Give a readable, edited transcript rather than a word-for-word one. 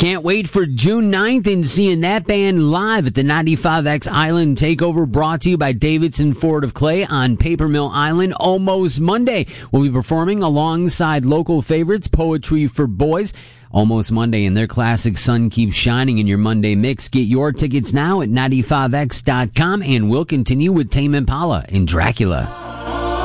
Can't wait for June 9th and seeing that band live at the 95X Island Takeover, brought to you by Davidson Ford of Clay on Paper Mill Island. Almost Monday, we'll be performing alongside local favorites Poetry for Boys. Almost Monday and their classic Sun Keeps Shining in your Monday mix. Get your tickets now at 95x.com, and we'll continue with Tame Impala and Dracula.